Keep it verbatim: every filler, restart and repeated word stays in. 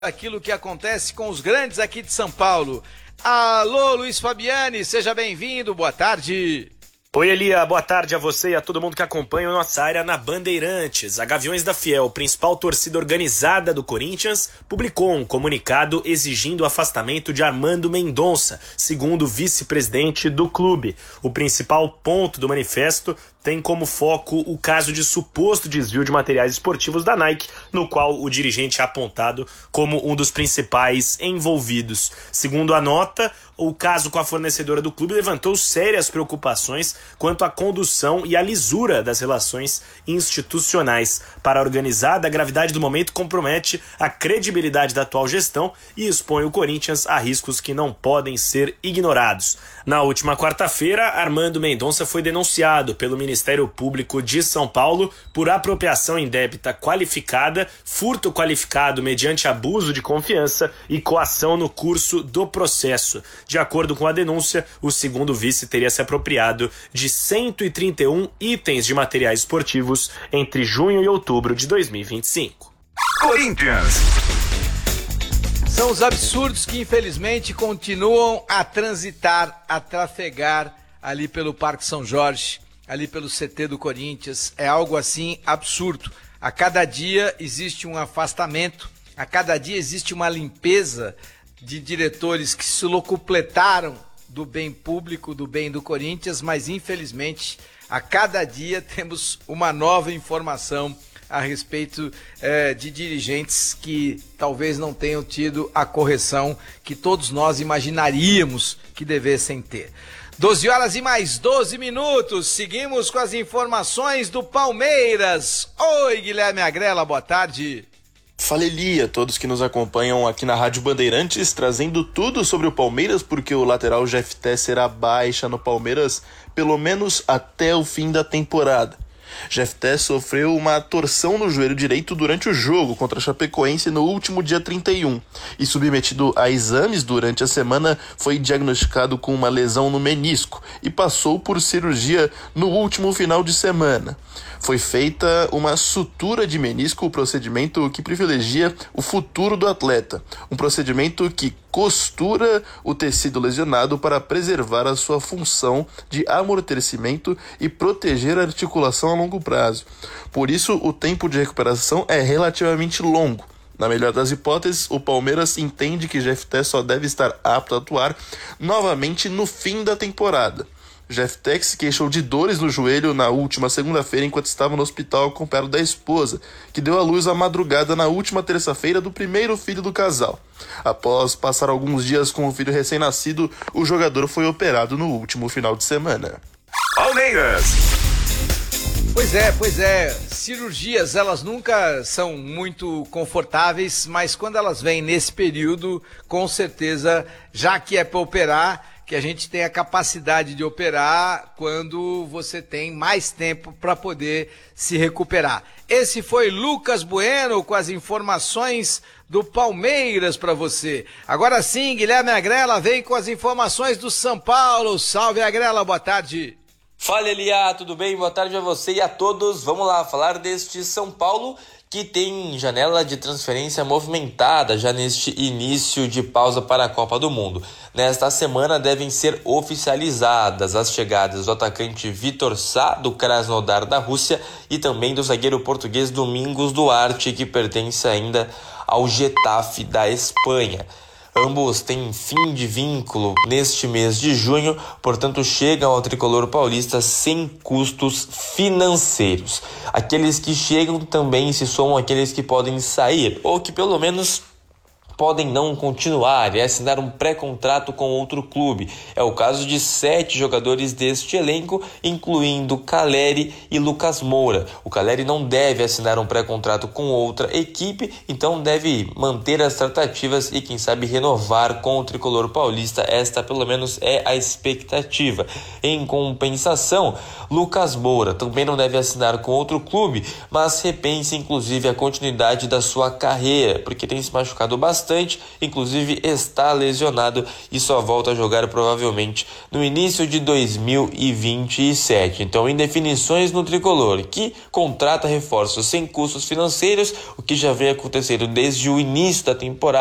Aquilo que acontece com os grandes aqui de São Paulo. Alô, Luiz Fabiani, seja bem-vindo, boa tarde. Oi, Elia, boa tarde a você e a todo mundo que acompanha a nossa área na Bandeirantes. A Gaviões da Fiel, principal torcida organizada do Corinthians, publicou um comunicado exigindo o afastamento de Armando Mendonça, segundo o vice-presidente do clube. O principal ponto do manifesto tem como foco o caso de suposto desvio de materiais esportivos da Nike, no qual o dirigente é apontado como um dos principais envolvidos. Segundo a nota, o caso com a fornecedora do clube levantou sérias preocupações quanto à condução e à lisura das relações institucionais. Para a organizada, a gravidade do momento compromete a credibilidade da atual gestão e expõe o Corinthians a riscos que não podem ser ignorados. Na última quarta-feira, Armando Mendonça foi denunciado pelo Ministério Público de São Paulo por apropriação indébita qualificada, furto qualificado mediante abuso de confiança e coação no curso do processo. De acordo com a denúncia, o segundo vice teria se apropriado de cento e trinta e um itens de materiais esportivos entre junho e outubro de dois mil e vinte e cinco. Corinthians. São os absurdos que infelizmente continuam a transitar, a trafegar ali pelo Parque São Jorge, ali pelo C T do Corinthians. É algo assim absurdo. A cada dia existe um afastamento, a cada dia existe uma limpeza de diretores que se locupletaram do bem público, do bem do Corinthians, mas infelizmente a cada dia temos uma nova informação a respeito eh, de dirigentes que talvez não tenham tido a correção que todos nós imaginaríamos que devessem ter. doze horas e mais doze minutos, seguimos com as informações do Palmeiras. Oi, Guilherme Agrela, boa tarde. Fala, Elia, todos que nos acompanham aqui na Rádio Bandeirantes, trazendo tudo sobre o Palmeiras, porque o lateral Jefté será baixa no Palmeiras pelo menos até o fim da temporada. Jefté sofreu uma torção no joelho direito durante o jogo contra a Chapecoense no último dia trinta e um e, submetido a exames durante a semana, foi diagnosticado com uma lesão no menisco e passou por cirurgia no último final de semana. Foi feita uma sutura de menisco, o procedimento que privilegia o futuro do atleta, um procedimento que costura o tecido lesionado para preservar a sua função de amortecimento e proteger a articulação a longo prazo. Por isso, o tempo de recuperação é relativamente longo. Na melhor das hipóteses, o Palmeiras entende que Jefté só deve estar apto a atuar novamente no fim da temporada. Jefté se queixou de dores no joelho na última segunda-feira enquanto estava no hospital acompanhado da esposa, que deu à luz à madrugada na última terça-feira do primeiro filho do casal. Após passar alguns dias com o filho recém-nascido, o jogador foi operado no último final de semana. Palmeiras. Pois é, pois é, cirurgias elas nunca são muito confortáveis, mas quando elas vêm nesse período, com certeza, já que é para operar, que a gente tem a capacidade de operar quando você tem mais tempo para poder se recuperar. Esse foi Lucas Bueno com as informações do Palmeiras para você. Agora sim, Guilherme Agrela vem com as informações do São Paulo. Salve, Agrela, boa tarde. Fala, Elia, tudo bem? Boa tarde a você e a todos. Vamos lá falar deste São Paulo que tem janela de transferência movimentada já neste início de pausa para a Copa do Mundo. Nesta semana devem ser oficializadas as chegadas do atacante Vitor Sá, do Krasnodar da Rússia, e também do zagueiro português Domingos Duarte, que pertence ainda ao Getafe da Espanha. Ambos têm fim de vínculo neste mês de junho, portanto chegam ao tricolor paulista sem custos financeiros. Aqueles que chegam também se somam àqueles que podem sair, ou que pelo menos podem não continuar e assinar um pré-contrato com outro clube. É o caso de sete jogadores deste elenco, incluindo Caleri e Lucas Moura. O Caleri não deve assinar um pré-contrato com outra equipe, então deve manter as tratativas e, quem sabe, renovar com o tricolor paulista. Esta, pelo menos, é a expectativa. Em compensação, Lucas Moura também não deve assinar com outro clube, mas repensa, inclusive, a continuidade da sua carreira, porque tem se machucado bastante bastante, inclusive está lesionado e só volta a jogar provavelmente no início de dois mil e vinte e sete. Então, indefinições no tricolor, que contrata reforços sem custos financeiros, o que já vem acontecendo desde o início da temporada.